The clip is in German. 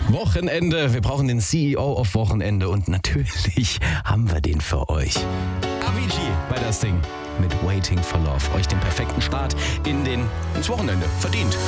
Wochenende, wir brauchen den CEO auf Wochenende und natürlich haben wir den für euch. Avicii bei das Ding mit Waiting for Love. Euch den perfekten Start ins Wochenende verdient.